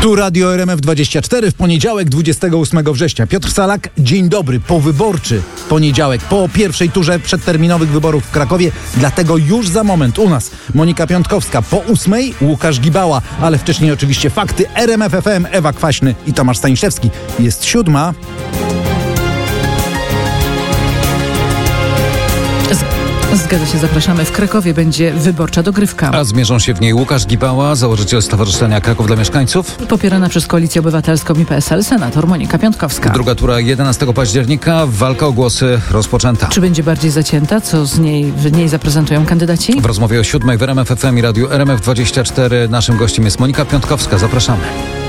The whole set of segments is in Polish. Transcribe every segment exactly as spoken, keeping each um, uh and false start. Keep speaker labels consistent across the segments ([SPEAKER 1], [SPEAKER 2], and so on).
[SPEAKER 1] Tu Radio R M F dwadzieścia cztery w poniedziałek dwudziestego ósmego września. Piotr Salak, dzień dobry, powyborczy poniedziałek, po pierwszej turze przedterminowych wyborów w Krakowie, dlatego już za moment u nas Monika Piątkowska, po ósmej Łukasz Gibała, ale wcześniej oczywiście fakty. R M F F M, Ewa Kwaśny i Tomasz Staniszewski. Jest siódma.
[SPEAKER 2] Zgadza się, zapraszamy. W Krakowie będzie wyborcza dogrywka.
[SPEAKER 3] A zmierzą się w niej Łukasz Gibała, założyciel Stowarzyszenia Kraków dla Mieszkańców.
[SPEAKER 2] Popierana przez Koalicję Obywatelską i P S L senator Monika Piątkowska.
[SPEAKER 3] Druga tura jedenastego października. Walka o głosy rozpoczęta.
[SPEAKER 2] Czy będzie bardziej zacięta? Co z niej, w niej zaprezentują kandydaci?
[SPEAKER 3] W rozmowie o siódmej w R M F F M i Radiu R M F dwadzieścia cztery naszym gościem jest Monika Piątkowska. Zapraszamy.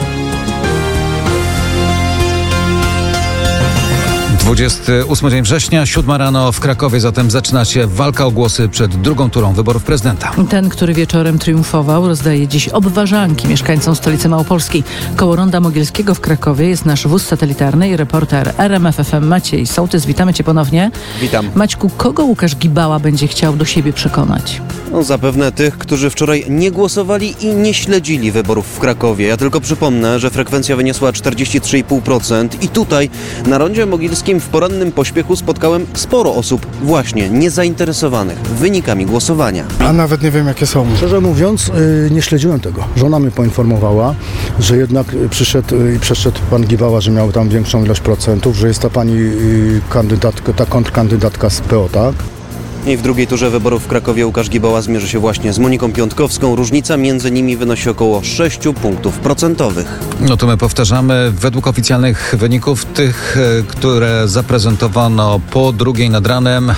[SPEAKER 3] dwudziesty ósmy dzień września, siódma rano w Krakowie, zatem zaczyna się walka o głosy przed drugą turą wyborów prezydenta.
[SPEAKER 2] Ten, który wieczorem triumfował, rozdaje dziś obważanki mieszkańcom stolicy Małopolski. Koło Ronda Mogielskiego w Krakowie jest nasz wóz satelitarny i reporter R M F F M Maciej Sołtys. Witamy Cię ponownie.
[SPEAKER 4] Witam.
[SPEAKER 2] Maćku, kogo Łukasz Gibała będzie chciał do siebie przekonać?
[SPEAKER 4] No, zapewne tych, którzy wczoraj nie głosowali i nie śledzili wyborów w Krakowie. Ja tylko przypomnę, że frekwencja wyniosła czterdzieści trzy i pół procent i tutaj na Rondzie Mogilskim w porannym pośpiechu spotkałem sporo osób właśnie niezainteresowanych wynikami głosowania.
[SPEAKER 5] A nawet nie wiem, jakie są. Szczerze mówiąc, yy, nie śledziłem tego. Żona mnie poinformowała, że jednak przyszedł i yy, przeszedł pan Gibała, że miał tam większą ilość procentów, że jest ta pani yy, kandydatka, ta kontrkandydatka z P O, tak?
[SPEAKER 4] I w drugiej turze wyborów w Krakowie Łukasz Gibała zmierzy się właśnie z Moniką Piątkowską. Różnica między nimi wynosi około sześć punktów procentowych.
[SPEAKER 3] No to my powtarzamy, według oficjalnych wyników, tych, które zaprezentowano po drugiej nad ranem,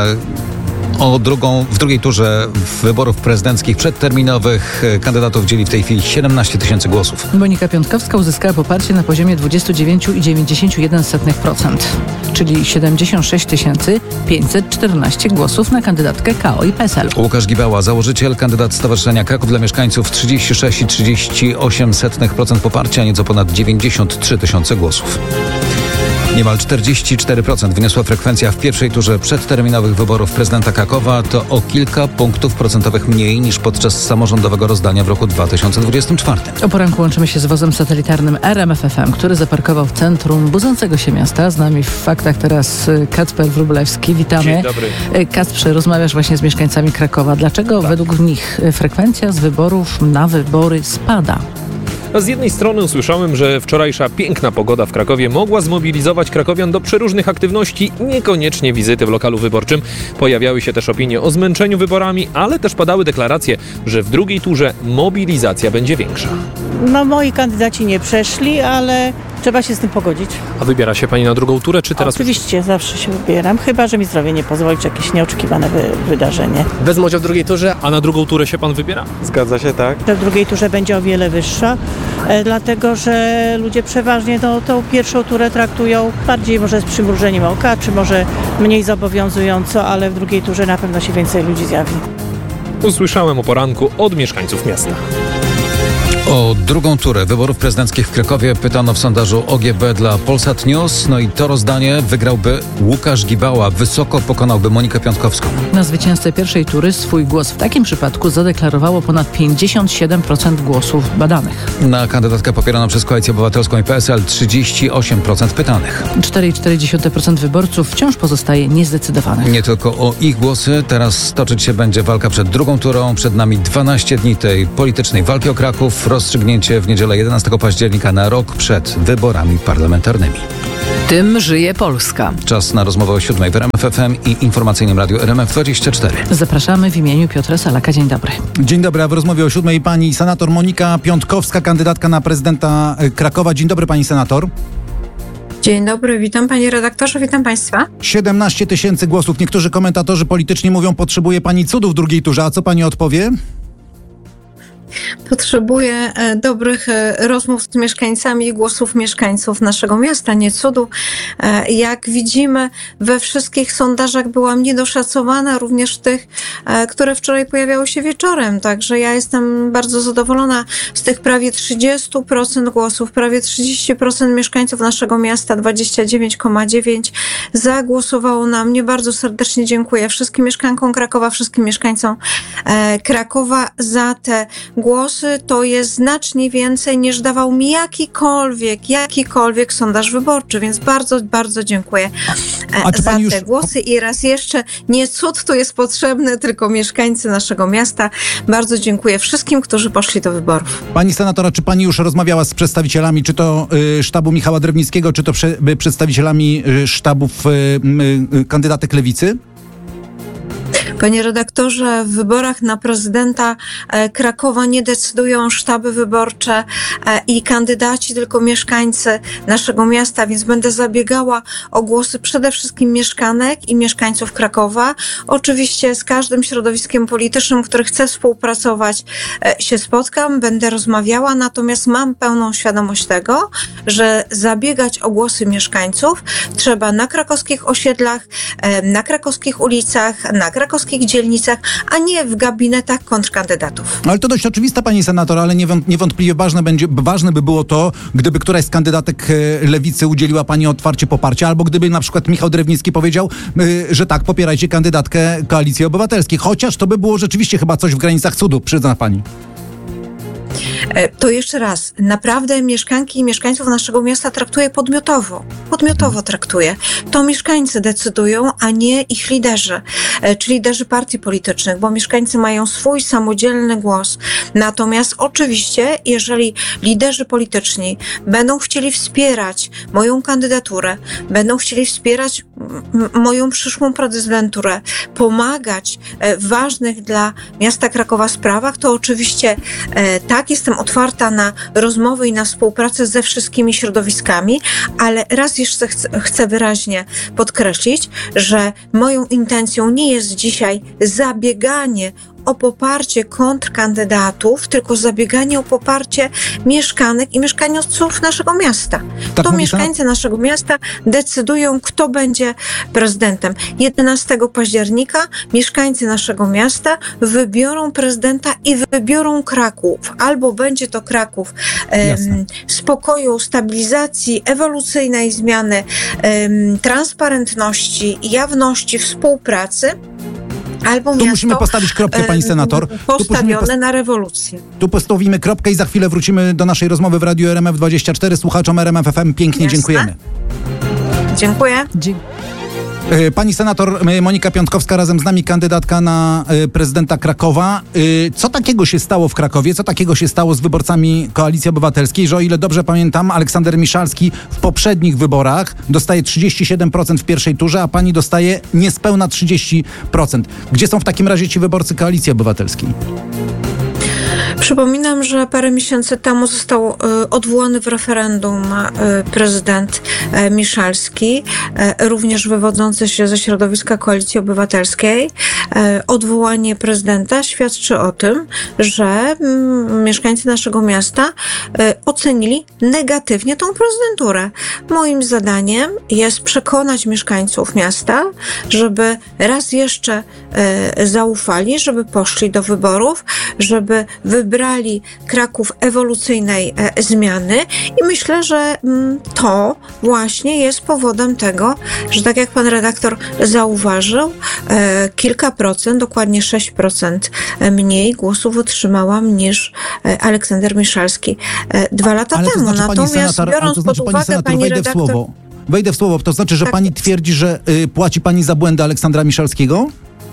[SPEAKER 3] e, O drugą, w drugiej turze wyborów prezydenckich przedterminowych kandydatów dzieli w tej chwili siedemnaście tysięcy głosów.
[SPEAKER 2] Monika Piątkowska uzyskała poparcie na poziomie dwadzieścia dziewięć i dziewięćdziesiąt jeden procent, czyli siedemdziesiąt sześć tysięcy pięćset czternaście głosów na kandydatkę K O i P S L.
[SPEAKER 3] Łukasz Gibała, założyciel, kandydat Stowarzyszenia Kraków dla Mieszkańców, trzydzieści sześć i trzydzieści osiem procent poparcia, nieco ponad dziewięćdziesiąt trzy tysiące głosów. Niemal czterdzieści cztery procent wyniosła frekwencja w pierwszej turze przedterminowych wyborów prezydenta Krakowa. To o kilka punktów procentowych mniej niż podczas samorządowego rozdania w roku dwa tysiące dwudziestym czwartym.
[SPEAKER 2] O poranku łączymy się z wozem satelitarnym R M F F M, który zaparkował w centrum budzącego się miasta. Z nami w faktach teraz Kacper Wróblewski. Witamy.
[SPEAKER 6] Dzień dobry.
[SPEAKER 2] Kacprze, rozmawiasz właśnie z mieszkańcami Krakowa. Dlaczego tak. według nich frekwencja z wyborów na wybory spada?
[SPEAKER 6] No z jednej strony usłyszałem, że wczorajsza piękna pogoda w Krakowie mogła zmobilizować krakowian do przeróżnych aktywności, niekoniecznie wizyty w lokalu wyborczym. Pojawiały się też opinie o zmęczeniu wyborami, ale też padały deklaracje, że w drugiej turze mobilizacja będzie większa.
[SPEAKER 7] No moi kandydaci nie przeszli, ale trzeba się z tym pogodzić.
[SPEAKER 6] A wybiera się pani na drugą turę, czy teraz?
[SPEAKER 7] Oczywiście, już... zawsze się wybieram, chyba że mi zdrowie nie pozwoli, czy jakieś nieoczekiwane wy- wydarzenie.
[SPEAKER 6] Wezmą udział w drugiej turze, a na drugą turę się pan wybiera?
[SPEAKER 4] Zgadza się, tak.
[SPEAKER 7] W drugiej turze będzie o wiele wyższa, e, dlatego że ludzie przeważnie no, tą pierwszą turę traktują bardziej może z przymrużeniem oka, czy może mniej zobowiązująco, ale w drugiej turze na pewno się więcej ludzi zjawi.
[SPEAKER 6] Usłyszałem o poranku od mieszkańców miasta.
[SPEAKER 3] O drugą turę wyborów prezydenckich w Krakowie pytano w sondażu O G B dla Polsat News. No i to rozdanie wygrałby Łukasz Gibała. Wysoko pokonałby Monikę Piątkowską.
[SPEAKER 2] Na zwycięzcę pierwszej tury swój głos w takim przypadku zadeklarowało ponad pięćdziesiąt siedem procent głosów badanych.
[SPEAKER 3] Na kandydatkę popieraną przez Koalicję Obywatelską i P S L trzydzieści osiem procent pytanych.
[SPEAKER 2] cztery i cztery dziesiąte procent wyborców wciąż pozostaje niezdecydowanych.
[SPEAKER 3] Nie tylko o ich głosy. Teraz toczyć się będzie walka przed drugą turą. Przed nami dwanaście dni tej politycznej walki o Kraków. Rozstrzygnięcie w niedzielę jedenastego października na rok przed wyborami parlamentarnymi.
[SPEAKER 2] Tym żyje Polska.
[SPEAKER 3] Czas na rozmowę o siódmej w R M F F M i informacyjnym Radiu R M F dwadzieścia cztery.
[SPEAKER 2] Zapraszamy w imieniu Piotra Salaka. Dzień dobry.
[SPEAKER 1] Dzień dobry, a w rozmowie o siódmej pani senator Monika Piątkowska, kandydatka na prezydenta Krakowa. Dzień dobry, pani senator.
[SPEAKER 8] Dzień dobry, witam panie redaktorze, witam państwa.
[SPEAKER 1] siedemnaście tysięcy głosów. Niektórzy komentatorzy polityczni mówią, potrzebuje pani cudu w drugiej turze. A co pani odpowie?
[SPEAKER 8] Potrzebuję dobrych rozmów z mieszkańcami i głosów mieszkańców naszego miasta, nie cudu. Jak widzimy, we wszystkich sondażach byłam niedoszacowana, również tych, które wczoraj pojawiały się wieczorem. Także ja jestem bardzo zadowolona z tych prawie trzydzieści procent głosów, prawie trzydzieści procent mieszkańców naszego miasta, dwadzieścia dziewięć przecinek dziewięć zagłosowało na mnie. Bardzo serdecznie dziękuję wszystkim mieszkankom Krakowa, wszystkim mieszkańcom Krakowa za te głosy to jest znacznie więcej niż dawał mi jakikolwiek, jakikolwiek sondaż wyborczy, więc bardzo, bardzo dziękuję
[SPEAKER 1] A czy
[SPEAKER 8] za
[SPEAKER 1] pani
[SPEAKER 8] te
[SPEAKER 1] już...
[SPEAKER 8] głosy i raz jeszcze nie cud tu jest potrzebny, tylko mieszkańcy naszego miasta. Bardzo dziękuję wszystkim, którzy poszli do wyborów.
[SPEAKER 1] Pani senatora, czy pani już rozmawiała z przedstawicielami, czy to y, sztabu Michała Drewnickiego, czy to prze, y, przedstawicielami y, sztabów y, y, kandydatek Lewicy?
[SPEAKER 8] Panie redaktorze, w wyborach na prezydenta Krakowa nie decydują sztaby wyborcze i kandydaci, tylko mieszkańcy naszego miasta, więc będę zabiegała o głosy przede wszystkim mieszkanek i mieszkańców Krakowa. Oczywiście z każdym środowiskiem politycznym, który chce współpracować, się spotkam, będę rozmawiała, natomiast mam pełną świadomość tego, że zabiegać o głosy mieszkańców trzeba na krakowskich osiedlach, na krakowskich ulicach, na krakowskich dzielnicach, a nie w gabinetach kontrkandydatów.
[SPEAKER 1] Ale to dość oczywista, pani senator, ale niewątpliwie ważne będzie, ważne by było to, gdyby któraś z kandydatek Lewicy udzieliła pani otwarcie poparcia, albo gdyby na przykład Michał Drewnicki powiedział, że tak, popierajcie kandydatkę Koalicji Obywatelskiej. Chociaż to by było rzeczywiście chyba coś w granicach cudu, przyzna pani.
[SPEAKER 8] To jeszcze raz, naprawdę mieszkanki i mieszkańców naszego miasta traktuję podmiotowo. Podmiotowo traktuję. To mieszkańcy decydują, a nie ich liderzy, czy liderzy partii politycznych, bo mieszkańcy mają swój samodzielny głos. Natomiast oczywiście, jeżeli liderzy polityczni będą chcieli wspierać moją kandydaturę, będą chcieli wspierać m- moją przyszłą prezydenturę, pomagać w ważnych dla miasta Krakowa sprawach, to oczywiście e, tak, jestem otwarta na rozmowy i na współpracę ze wszystkimi środowiskami, ale raz jeszcze chcę, chcę wyraźnie podkreślić, że moją intencją nie jest dzisiaj zabieganie o poparcie kontrkandydatów, tylko zabieganie o poparcie mieszkanek i mieszkańców naszego miasta.
[SPEAKER 1] Tak
[SPEAKER 8] to
[SPEAKER 1] mówi
[SPEAKER 8] mieszkańcy
[SPEAKER 1] pan?
[SPEAKER 8] naszego miasta decydują, kto będzie prezydentem. jedenastego października mieszkańcy naszego miasta wybiorą prezydenta i wybiorą Kraków. Albo będzie to Kraków em, spokoju, stabilizacji, ewolucyjnej zmiany, em, transparentności, jawności, współpracy, albo
[SPEAKER 1] Tu
[SPEAKER 8] miasto
[SPEAKER 1] musimy postawić kropkę, pani senator.
[SPEAKER 8] postawione
[SPEAKER 1] Tu, post-
[SPEAKER 8] na rewolucję.
[SPEAKER 1] tu postawimy kropkę i za chwilę wrócimy do naszej rozmowy w Radiu R M F dwadzieścia cztery. Słuchaczom R M F F M pięknie
[SPEAKER 8] Jasne.
[SPEAKER 1] dziękujemy.
[SPEAKER 8] Dziękuję.
[SPEAKER 2] Dzie-
[SPEAKER 1] Pani senator Monika Piątkowska, razem z nami kandydatka na prezydenta Krakowa. Co takiego się stało w Krakowie? Co takiego się stało z wyborcami Koalicji Obywatelskiej, że o ile dobrze pamiętam, Aleksander Miszalski w poprzednich wyborach dostaje trzydzieści siedem procent w pierwszej turze, a pani dostaje niespełna trzydzieści procent. Gdzie są w takim razie ci wyborcy Koalicji Obywatelskiej?
[SPEAKER 8] Przypominam, że parę miesięcy temu został y, odwołany w referendum y, prezydent y, Miszalski, y, również wywodzący się ze środowiska Koalicji Obywatelskiej. Y, odwołanie prezydenta świadczy o tym, że y, mieszkańcy naszego miasta y, ocenili negatywnie tą prezydenturę. Moim zadaniem jest przekonać mieszkańców miasta, żeby raz jeszcze y, zaufali, żeby poszli do wyborów, żeby wybrali Kraków ewolucyjnej e, zmiany i myślę, że m, to właśnie jest powodem tego, że tak jak pan redaktor zauważył, e, kilka procent, dokładnie sześć procent mniej głosów otrzymałam niż e, Aleksander Miszalski e, dwa lata
[SPEAKER 1] Ale to
[SPEAKER 8] temu.
[SPEAKER 1] znaczy, pani
[SPEAKER 8] Natomiast
[SPEAKER 1] senator, ale
[SPEAKER 8] biorąc
[SPEAKER 1] to znaczy,
[SPEAKER 8] pod
[SPEAKER 1] pani
[SPEAKER 8] uwagę,
[SPEAKER 1] senator,
[SPEAKER 8] pani
[SPEAKER 1] wejdę w
[SPEAKER 8] redaktor...
[SPEAKER 1] słowo. Wejdę w słowo, to znaczy, że
[SPEAKER 8] Tak
[SPEAKER 1] pani
[SPEAKER 8] jest.
[SPEAKER 1] twierdzi, że y, płaci pani za błędy Aleksandra Miszalskiego?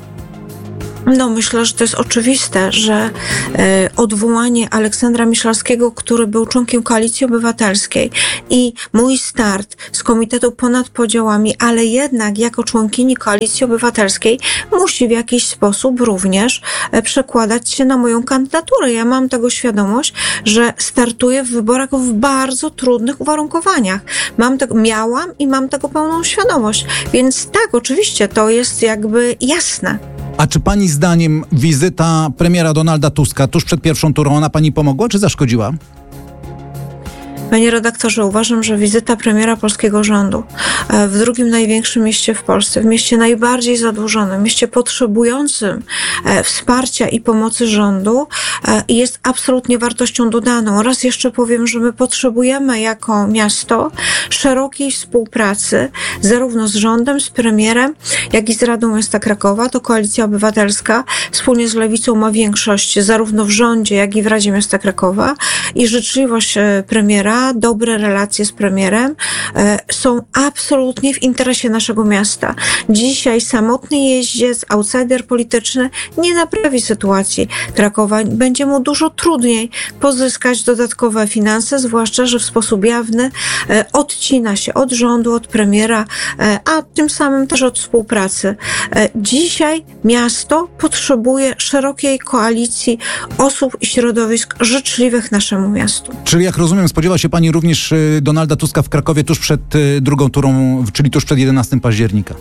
[SPEAKER 8] No myślę, że to jest oczywiste, że e, odwołanie Aleksandra Miszalskiego, który był członkiem Koalicji Obywatelskiej i mój start z Komitetu Ponad Podziałami, ale jednak jako członkini Koalicji Obywatelskiej musi w jakiś sposób również e, przekładać się na moją kandydaturę. Ja mam tego świadomość, że startuję w wyborach w bardzo trudnych uwarunkowaniach. Mam tego, miałam i mam tego pełną świadomość. Więc tak, oczywiście to jest jakby jasne.
[SPEAKER 1] A czy pani zdaniem wizyta premiera Donalda Tuska tuż przed pierwszą turą, ona pani pomogła czy zaszkodziła?
[SPEAKER 8] Panie redaktorze, uważam, że wizyta premiera polskiego rządu w drugim największym mieście w Polsce, w mieście najbardziej zadłużonym, mieście potrzebującym wsparcia i pomocy rządu, jest absolutnie wartością dodaną. Raz jeszcze powiem, że my potrzebujemy jako miasto szerokiej współpracy zarówno z rządem, z premierem, jak i z Radą Miasta Krakowa. To Koalicja Obywatelska wspólnie z Lewicą ma większość zarówno w rządzie, jak i w Radzie Miasta Krakowa i życzliwość premiera, dobre relacje z premierem są absolutnie w interesie naszego miasta. Dzisiaj samotny jeździec, outsider polityczny nie naprawi sytuacji Krakowa. Będzie mu dużo trudniej pozyskać dodatkowe finanse, zwłaszcza, że w sposób jawny odcina się od rządu, od premiera, a tym samym też od współpracy. Dzisiaj miasto potrzebuje szerokiej koalicji osób i środowisk życzliwych naszemu miastu.
[SPEAKER 1] Czyli jak rozumiem, spodziewa się pani również Donalda Tuska w Krakowie tuż przed drugą turą, czyli tuż przed jedenastego października.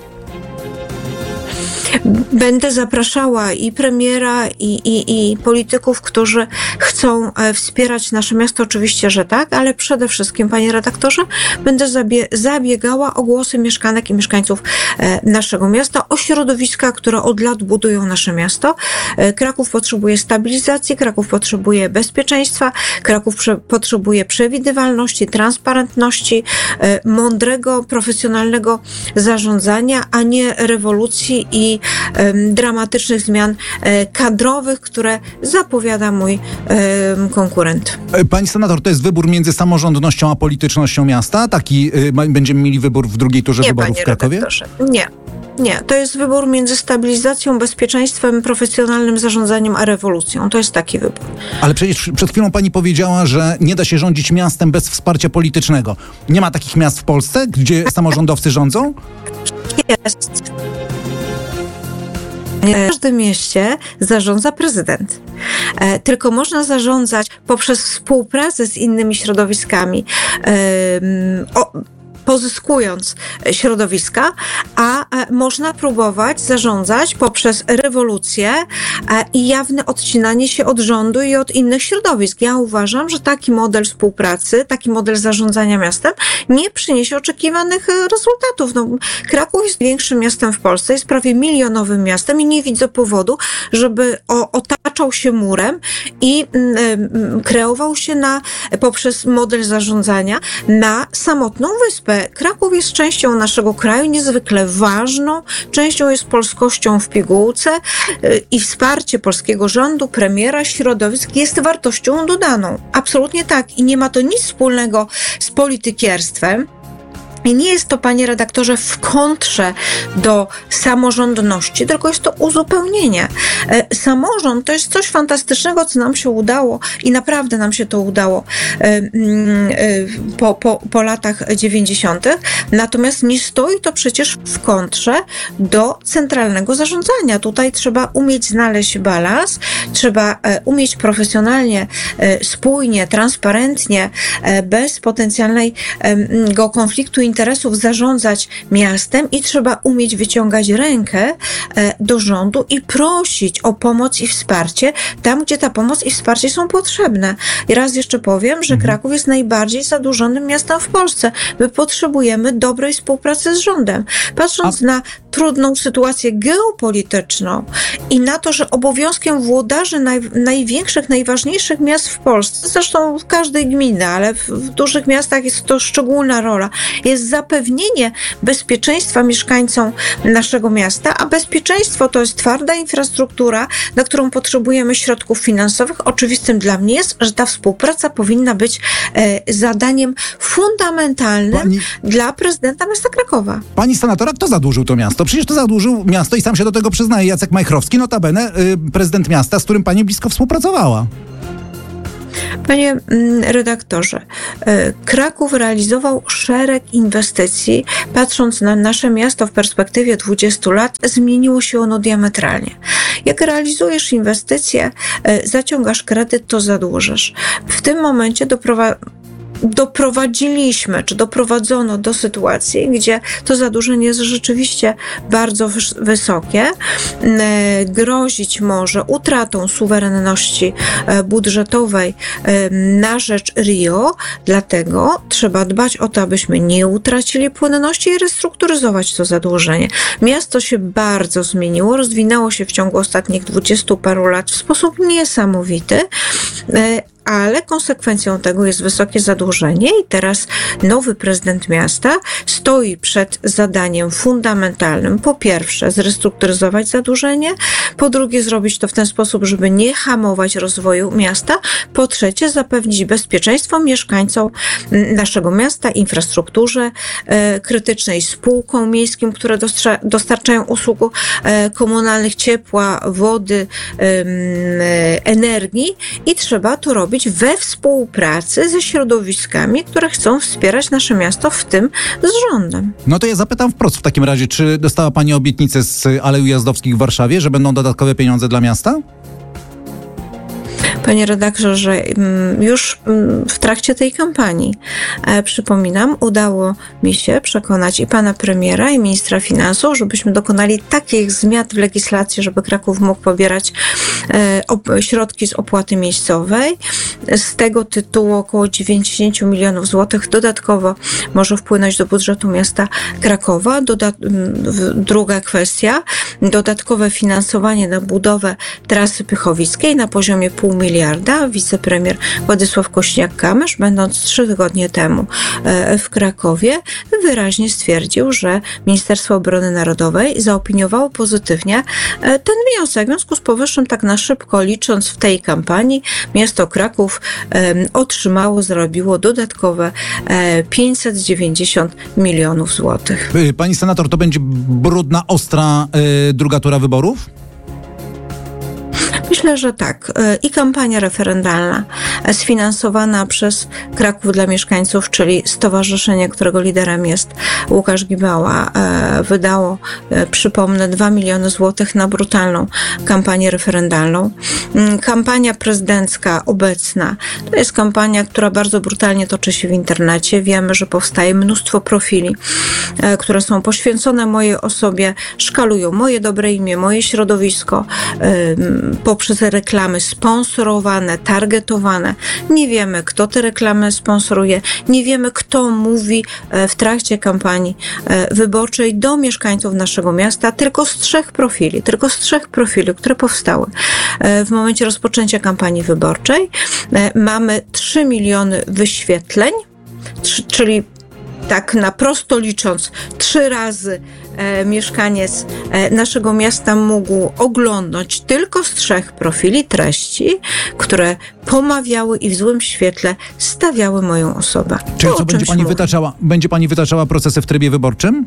[SPEAKER 8] Będę zapraszała i premiera, i, i, i polityków, którzy chcą wspierać nasze miasto. Oczywiście, że tak, ale przede wszystkim, panie redaktorze, będę zabie- zabiegała o głosy mieszkanek i mieszkańców naszego miasta, o środowiska, które od lat budują nasze miasto. Kraków potrzebuje stabilizacji, Kraków potrzebuje bezpieczeństwa, Kraków prze- potrzebuje przewidywalności, transparentności, mądrego, profesjonalnego zarządzania, a nie rewolucji i dramatycznych zmian kadrowych, które zapowiada mój konkurent.
[SPEAKER 1] Pani senator, to jest wybór między samorządnością a politycznością miasta? Taki będziemy mieli wybór w drugiej turze
[SPEAKER 8] Nie,
[SPEAKER 1] wyborów w Krakowie?
[SPEAKER 8] Redaktorze. Nie. Nie, to jest wybór między stabilizacją, bezpieczeństwem, profesjonalnym zarządzaniem, a rewolucją. To jest taki wybór.
[SPEAKER 1] Ale przecież przed chwilą pani powiedziała, że nie da się rządzić miastem bez wsparcia politycznego. Nie ma takich miast w Polsce, gdzie samorządowcy rządzą?
[SPEAKER 8] Jest. W każdym mieście zarządza prezydent. E, tylko można zarządzać poprzez współpracę z innymi środowiskami. E, o, pozyskując środowiska, a można próbować zarządzać poprzez rewolucję i jawne odcinanie się od rządu i od innych środowisk. Ja uważam, że taki model współpracy, taki model zarządzania miastem nie przyniesie oczekiwanych rezultatów. No, Kraków jest większym miastem w Polsce, jest prawie milionowym miastem i nie widzę powodu, żeby o, otaczał się murem i y, kreował się na, poprzez model zarządzania na samotną wyspę. Kraków jest częścią naszego kraju, niezwykle ważną, częścią jest polskością w pigułce i wsparcie polskiego rządu, premiera, środowisk jest wartością dodaną. Absolutnie tak. I nie ma to nic wspólnego z politykierstwem. I nie jest to, panie redaktorze, w kontrze do samorządności, tylko jest to uzupełnienie. Samorząd to jest coś fantastycznego, co nam się udało i naprawdę nam się to udało po, po, po latach dziewięćdziesiątych. Natomiast nie stoi to przecież w kontrze do centralnego zarządzania. Tutaj trzeba umieć znaleźć balans, trzeba umieć profesjonalnie, spójnie, transparentnie, bez potencjalnego konfliktu interesów zarządzać miastem i trzeba umieć wyciągać rękę do rządu i prosić o pomoc i wsparcie tam, gdzie ta pomoc i wsparcie są potrzebne. I raz jeszcze powiem, że Kraków jest najbardziej zadłużonym miastem w Polsce. My potrzebujemy dobrej współpracy z rządem. Patrząc A... na trudną sytuację geopolityczną i na to, że obowiązkiem włodarzy naj, największych, najważniejszych miast w Polsce, zresztą w każdej gminie, ale w, w dużych miastach jest to szczególna rola, jest zapewnienie bezpieczeństwa mieszkańcom naszego miasta, a bezpieczeństwo to jest twarda infrastruktura, na którą potrzebujemy środków finansowych. Oczywistym dla mnie jest, że ta współpraca powinna być e, zadaniem fundamentalnym Pani... dla prezydenta miasta Krakowa.
[SPEAKER 1] Pani senatora, kto zadłużył to miasto? Przecież to zadłużył miasto i sam się do tego przyznaje Jacek Majchrowski, notabene y, prezydent miasta, z którym pani blisko współpracowała.
[SPEAKER 8] Panie redaktorze, Kraków realizował szereg inwestycji. Patrząc na nasze miasto w perspektywie dwudziestu lat, zmieniło się ono diametralnie. Jak realizujesz inwestycje, zaciągasz kredyt, to zadłużasz. W tym momencie doprowadza doprowadziliśmy, czy doprowadzono do sytuacji, gdzie to zadłużenie jest rzeczywiście bardzo wysokie, grozić może utratą suwerenności budżetowej na rzecz Rio, dlatego trzeba dbać o to, abyśmy nie utracili płynności i restrukturyzować to zadłużenie. Miasto się bardzo zmieniło, rozwinęło się w ciągu ostatnich dwudziestu paru lat w sposób niesamowity, ale konsekwencją tego jest wysokie zadłużenie i teraz nowy prezydent miasta stoi przed zadaniem fundamentalnym. Po pierwsze, zrestrukturyzować zadłużenie, po drugie, zrobić to w ten sposób, żeby nie hamować rozwoju miasta, po trzecie, zapewnić bezpieczeństwo mieszkańcom naszego miasta, infrastrukturze e, krytycznej, spółkom miejskim, które dostarcza, dostarczają usług e, komunalnych, ciepła, wody, e, e, energii i trzeba to robić we współpracy ze środowiskami, które chcą wspierać nasze miasto, w tym z rządem.
[SPEAKER 1] No to ja zapytam wprost w takim razie, czy dostała Pani obietnicę z Alei Ujazdowskich w Warszawie, że będą dodatkowe pieniądze dla miasta?
[SPEAKER 8] Panie redaktorze, już w trakcie tej kampanii, przypominam, udało mi się przekonać i pana premiera, i ministra finansów, żebyśmy dokonali takich zmian w legislacji, żeby Kraków mógł pobierać środki z opłaty miejscowej. Z tego tytułu około dziewięćdziesiąt milionów złotych dodatkowo może wpłynąć do budżetu miasta Krakowa. Doda- druga kwestia, dodatkowe finansowanie na budowę trasy Pychowickiej na poziomie pół miliarda. Wicepremier Władysław Kośniak-Kamysz, będąc trzy tygodnie temu w Krakowie, wyraźnie stwierdził, że Ministerstwo Obrony Narodowej zaopiniowało pozytywnie ten wniosek. W związku z powyższym, tak na szybko licząc, w tej kampanii miasto Kraków otrzymało, zarobiło dodatkowe pięćset dziewięćdziesiąt milionów złotych.
[SPEAKER 1] Pani senator, to będzie brudna, ostra yy, druga tura wyborów?
[SPEAKER 8] Myślę, że tak. I kampania referendalna sfinansowana przez Kraków dla Mieszkańców, czyli stowarzyszenie, którego liderem jest Łukasz Gibała, wydało, przypomnę, dwa miliony złotych na brutalną kampanię referendalną. Kampania prezydencka obecna to jest kampania, która bardzo brutalnie toczy się w internecie. Wiemy, że powstaje mnóstwo profili, które są poświęcone mojej osobie, szkalują moje dobre imię, moje środowisko, poprzez reklamy sponsorowane, targetowane. Nie wiemy, kto te reklamy sponsoruje, nie wiemy, kto mówi w trakcie kampanii wyborczej do mieszkańców naszego miasta, tylko z trzech profili, tylko z trzech profili, które powstały w momencie rozpoczęcia kampanii wyborczej. Mamy trzy miliony wyświetleń, czyli tak na prosto licząc, trzy razy e, mieszkaniec e, naszego miasta mógł oglądać tylko z trzech profili treści, które pomawiały i w złym świetle stawiały moją osobę.
[SPEAKER 1] Czyli co, będzie pani, wytaczała, będzie pani wytaczała procesy w trybie wyborczym?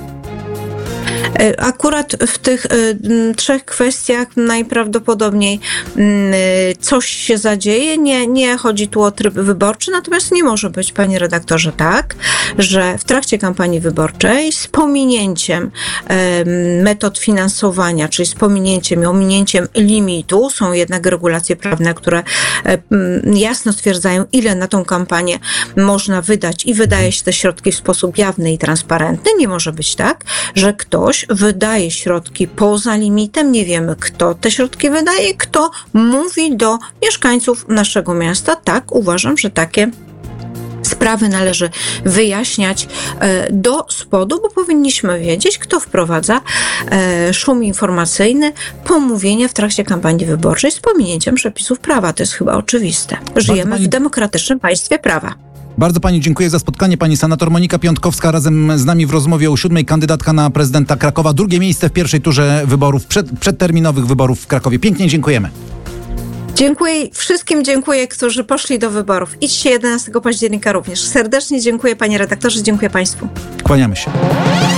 [SPEAKER 8] Akurat w tych y, trzech kwestiach najprawdopodobniej y, coś się zadzieje. Nie, nie chodzi tu o tryb wyborczy, natomiast nie może być, panie redaktorze, tak, że w trakcie kampanii wyborczej z pominięciem y, metod finansowania, czyli z pominięciem i ominięciem limitu, są jednak regulacje prawne, które y, jasno stwierdzają, ile na tą kampanię można wydać i wydaje się te środki w sposób jawny i transparentny. Nie może być tak, że ktoś wydaje środki poza limitem, nie wiemy, kto te środki wydaje, kto mówi do mieszkańców naszego miasta. Tak, uważam, że takie sprawy należy wyjaśniać do spodu, bo powinniśmy wiedzieć, kto wprowadza szum informacyjny, pomówienia w trakcie kampanii wyborczej z pominięciem przepisów prawa. To jest chyba oczywiste. Żyjemy w demokratycznym państwie prawa.
[SPEAKER 1] Bardzo pani dziękuję za spotkanie. Pani senator Monika Piątkowska razem z nami w rozmowie o siódmej, kandydatka na prezydenta Krakowa. Drugie miejsce w pierwszej turze wyborów, przed, przedterminowych wyborów w Krakowie. Pięknie dziękujemy.
[SPEAKER 8] Dziękuję wszystkim, dziękuję, którzy poszli do wyborów. Idźcie jedenastego października również. Serdecznie dziękuję, panie redaktorze, dziękuję państwu.
[SPEAKER 1] Kłaniamy się.